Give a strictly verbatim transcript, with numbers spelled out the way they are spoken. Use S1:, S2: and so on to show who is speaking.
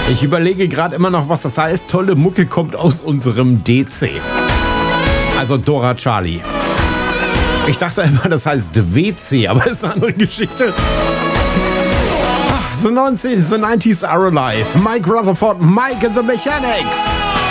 S1: Ich überlege gerade immer noch, was das heißt. Tolle Mucke kommt aus unserem D C. Also Dora Charlie. Ich dachte immer, das heißt W C, aber ist eine andere Geschichte. The nineties, the nineties are alive. Mike Rutherford, Mike and the Mechanics.